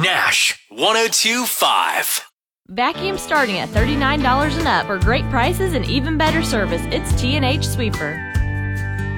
Nash 102.5. Vacuum starting at $39 and up for great prices and even better service. It's T&H Sweeper.